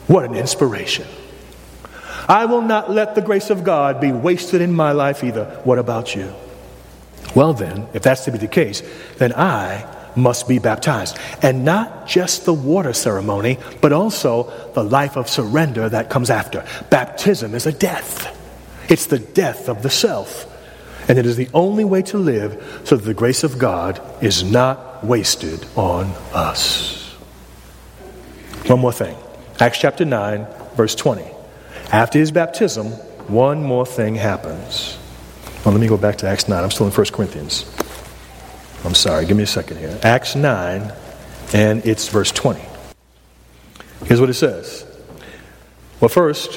What an inspiration. I will not let the grace of God be wasted in my life either. What about you? Well then, if that's to be the case, then I must be baptized. And not just the water ceremony, but also the life of surrender that comes after. Baptism is a death. It's the death of the self. And it is the only way to live so that the grace of God is not wasted on us. One more thing. Acts chapter 9, verse 20. After his baptism, one more thing happens. Well, let me go back to Acts 9. I'm still in 1 Corinthians. I'm sorry, give me a second here. Acts 9, and it's verse 20. Here's what it says. Well, first,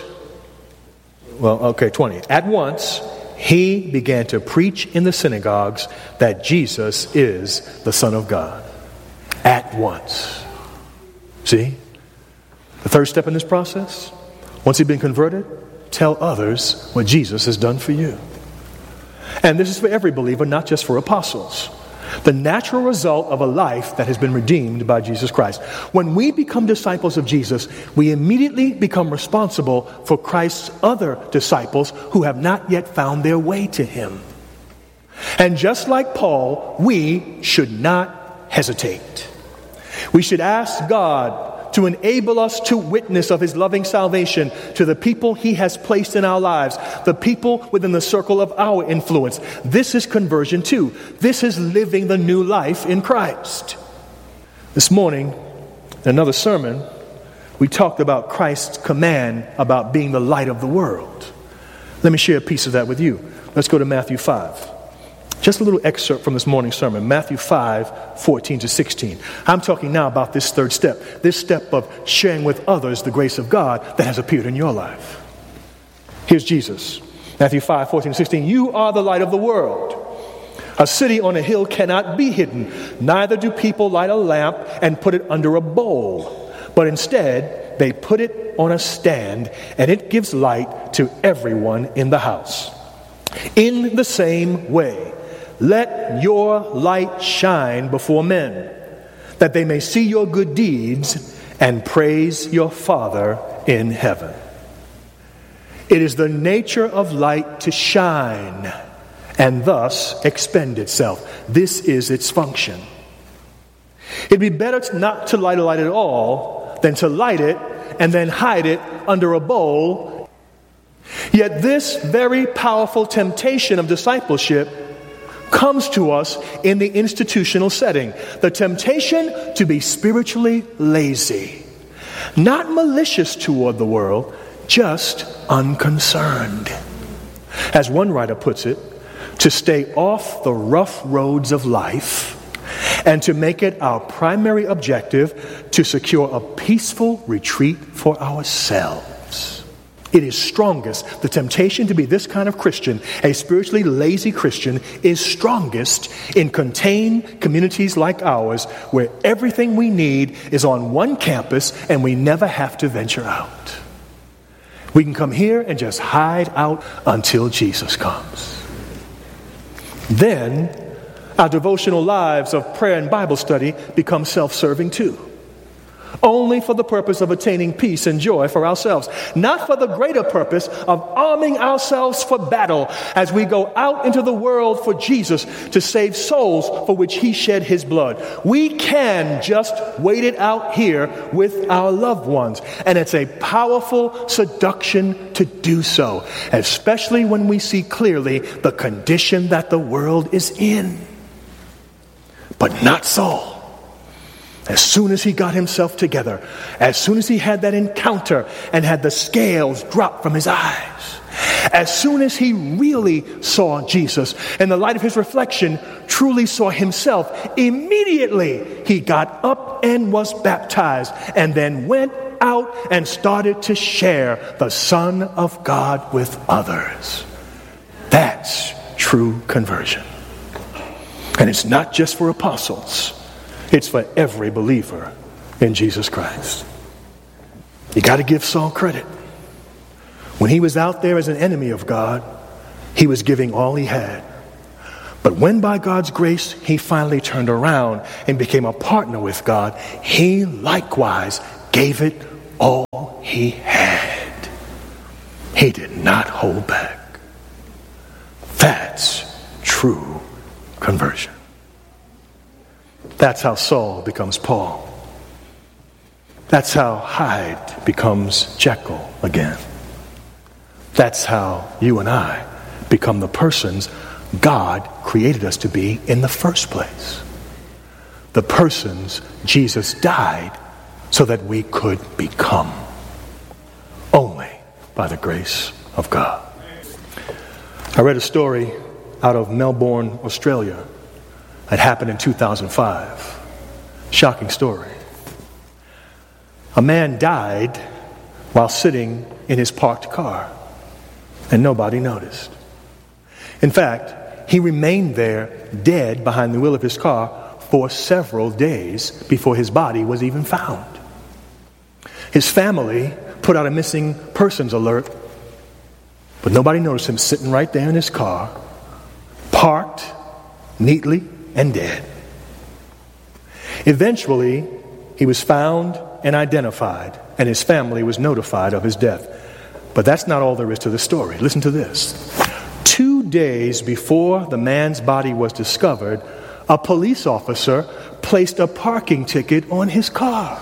20. At once, he began to preach in the synagogues that Jesus is the Son of God. At once. See? The third step in this process, once you've been converted, tell others what Jesus has done for you. And this is for every believer, not just for apostles. The natural result of a life that has been redeemed by Jesus Christ. When we become disciples of Jesus, we immediately become responsible for Christ's other disciples who have not yet found their way to him. And just like Paul, we should not hesitate. We should ask God to enable us to witness of his loving salvation to the people he has placed in our lives, the people within the circle of our influence. This is conversion too. This is living the new life in Christ. This morning, in another sermon, we talked about Christ's command about being the light of the world. Let me share a piece of that with you. Let's go to Matthew 5. Just a little excerpt from this morning's sermon, Matthew 5, 14 to 16. I'm talking now about this third step, this step of sharing with others the grace of God that has appeared in your life. Here's Jesus, Matthew 5, 14 to 16. You are the light of the world. A city on a hill cannot be hidden. Neither do people light a lamp and put it under a bowl, but instead they put it on a stand, and it gives light to everyone in the house. In the same way, let your light shine before men, that they may see your good deeds and praise your Father in heaven. It is the nature of light to shine and thus expend itself. This is its function. It'd be better not to light a light at all than to light it and then hide it under a bowl. Yet this very powerful temptation of discipleship comes to us in the institutional setting. The temptation to be spiritually lazy. Not malicious toward the world, just unconcerned. As one writer puts it, to stay off the rough roads of life and to make it our primary objective to secure a peaceful retreat for ourselves. It is strongest. The temptation to be this kind of Christian, a spiritually lazy Christian, is strongest in contained communities like ours, where everything we need is on one campus and we never have to venture out. We can come here and just hide out until Jesus comes. Then our devotional lives of prayer and Bible study become self-serving too. Only for the purpose of attaining peace and joy for ourselves. Not for the greater purpose of arming ourselves for battle as we go out into the world for Jesus to save souls for which he shed his blood. We can just wait it out here with our loved ones. And it's a powerful seduction to do so, especially when we see clearly the condition that the world is in. But not Saul. As soon as he got himself together, as soon as he had that encounter and had the scales drop from his eyes, as soon as he really saw Jesus, in the light of his reflection, truly saw himself, immediately he got up and was baptized, and then went out and started to share the Son of God with others. That's true conversion. And it's not just for apostles. It's for every believer in Jesus Christ. You got to give Saul credit. When he was out there as an enemy of God, he was giving all he had. But when by God's grace he finally turned around and became a partner with God, he likewise gave it all he had, he did not hold back. That's true conversion. That's how Saul becomes Paul. That's how Hyde becomes Jekyll again. That's how you and I become the persons God created us to be in the first place. The persons Jesus died so that we could become. Only by the grace of God. I read a story out of Melbourne, Australia. It happened in 2005. Shocking story. A man died while sitting in his parked car, and nobody noticed. In fact, he remained there dead behind the wheel of his car for several days before his body was even found. His family put out a missing persons alert, but nobody noticed him sitting right there in his car, parked neatly and dead. Eventually, he was found and identified, and his family was notified of his death. But that's not all there is to the story. Listen to this. 2 days before the man's body was discovered, a police officer placed a parking ticket on his car,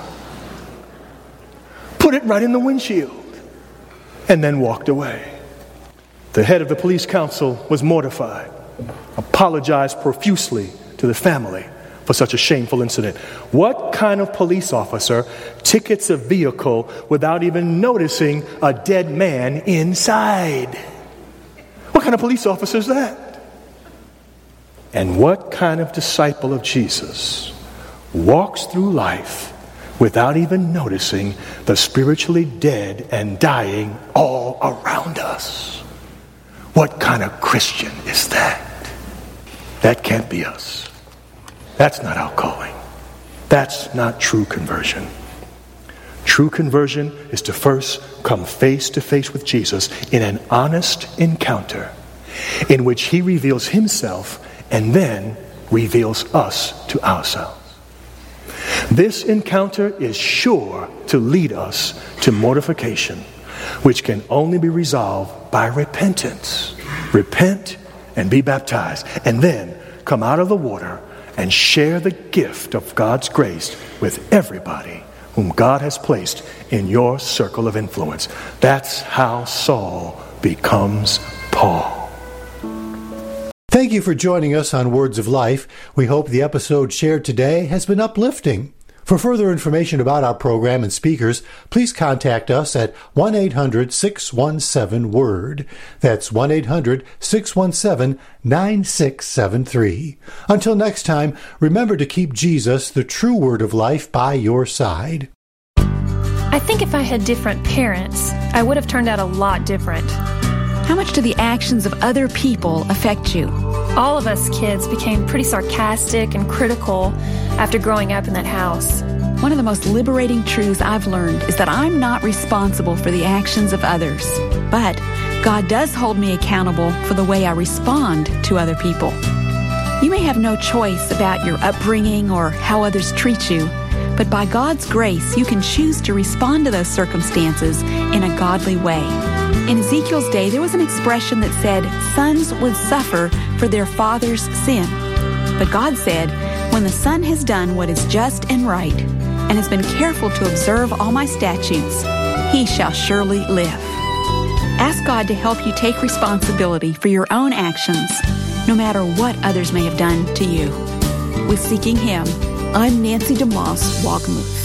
put it right in the windshield, and then walked away. The head of the police council was mortified, apologized profusely to the family for such a shameful incident. What kind of police officer tickets a vehicle without even noticing a dead man inside? What kind of police officer is that? And what kind of disciple of Jesus walks through life without even noticing the spiritually dead and dying all around us? What kind of Christian is that? That can't be us. That's not our calling. That's not true conversion. True conversion is to first come face to face with Jesus in an honest encounter in which he reveals himself and then reveals us to ourselves. This encounter is sure to lead us to mortification, which can only be resolved by repentance. Repent and be baptized, and then come out of the water and share the gift of God's grace with everybody whom God has placed in your circle of influence. That's how Saul becomes Paul. Thank you for joining us on Words of Life. We hope the episode shared today has been uplifting. For further information about our program and speakers, please contact us at 1-800-617-WORD. That's 1-800-617-9673. Until next time, remember to keep Jesus, the true Word of Life, by your side. I think if I had different parents, I would have turned out a lot different. How much do the actions of other people affect you? All of us kids became pretty sarcastic and critical after growing up in that house. One of the most liberating truths I've learned is that I'm not responsible for the actions of others. But God does hold me accountable for the way I respond to other people. You may have no choice about your upbringing or how others treat you, but by God's grace, you can choose to respond to those circumstances in a godly way. In Ezekiel's day, there was an expression that said, sons would suffer for their father's sin. But God said, when the son has done what is just and right, and has been careful to observe all my statutes, he shall surely live. Ask God to help you take responsibility for your own actions, no matter what others may have done to you. With Seeking Him, I'm Nancy DeMoss Wogmuth.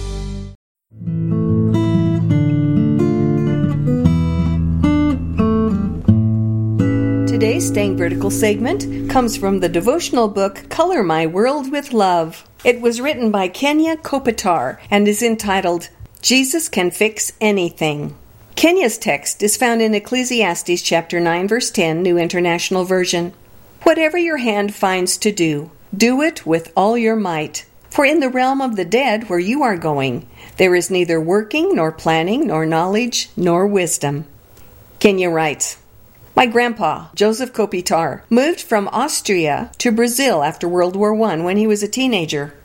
Today's Staying Vertical segment comes from the devotional book Color My World with Love. It was written by Kenya Kopitar and is entitled, Jesus Can Fix Anything. Kenya's text is found in Ecclesiastes chapter 9, verse 10, New International Version. Whatever your hand finds to do, do it with all your might. For in the realm of the dead where you are going, there is neither working, nor planning, nor knowledge, nor wisdom. Kenya writes, my grandpa, Joseph Kopitar, moved from Austria to Brazil after World War I when he was a teenager.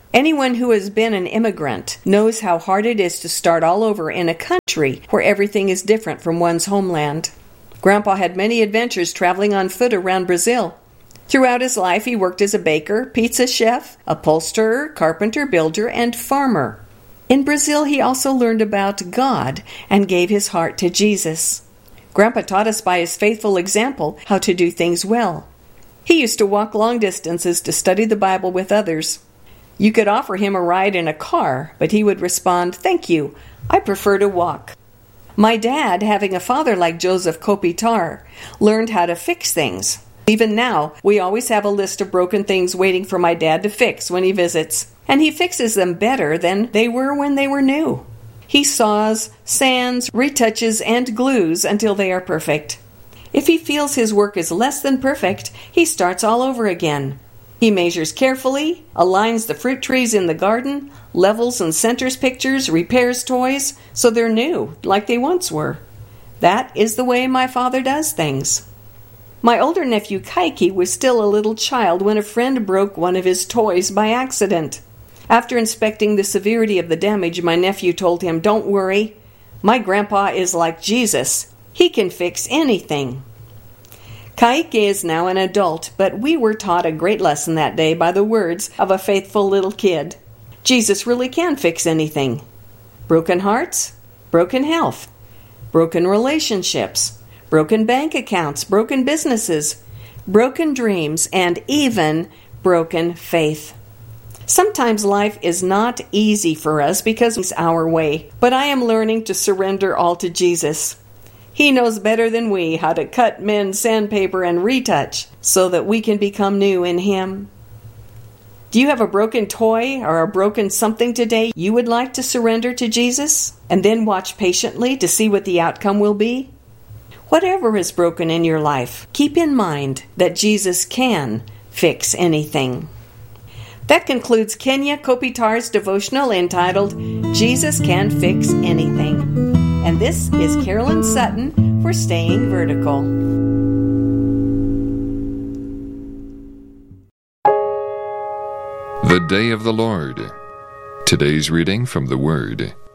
Anyone who has been an immigrant knows how hard it is to start all over in a country where everything is different from one's homeland. Grandpa had many adventures traveling on foot around Brazil. Throughout his life, he worked as a baker, pizza chef, upholsterer, carpenter, builder, and farmer. In Brazil, he also learned about God and gave his heart to Jesus. Grandpa taught us by his faithful example how to do things well. He used to walk long distances to study the Bible with others. You could offer him a ride in a car, but he would respond, "Thank you, I prefer to walk." My dad, having a father like Joseph Kopitar, learned how to fix things. Even now, we always have a list of broken things waiting for my dad to fix when he visits, and he fixes them better than they were when they were new. He saws, sands, retouches, and glues until they are perfect. If he feels his work is less than perfect, he starts all over again. He measures carefully, aligns the fruit trees in the garden, levels and centers pictures, repairs toys, so they're new, like they once were. That is the way my father does things. My older nephew Kaiki was still a little child when a friend broke one of his toys by accident. After inspecting the severity of the damage, my nephew told him, "Don't worry, my grandpa is like Jesus. He can fix anything." Kaiki is now an adult, but we were taught a great lesson that day by the words of a faithful little kid. Jesus really can fix anything. Broken hearts, broken health, broken relationships, broken bank accounts, broken businesses, broken dreams, and even broken faith. Sometimes life is not easy for us because it's our way, but I am learning to surrender all to Jesus. He knows better than we how to cut, mend, sandpaper, and retouch so that we can become new in Him. Do you have a broken toy or a broken something today you would like to surrender to Jesus and then watch patiently to see what the outcome will be? Whatever is broken in your life, keep in mind that Jesus can fix anything. That concludes Kenya Kopitar's devotional entitled, Jesus Can Fix Anything. And this is Carolyn Sutton for Staying Vertical. The Day of the Lord. Today's reading from the Word.